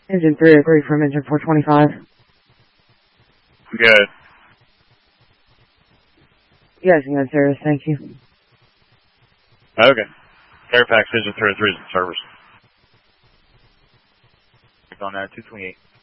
Engine 303 from engine 425. Good. You guys can go to service, thank you. Okay. Fairfax engine 303 is in service. On that 228.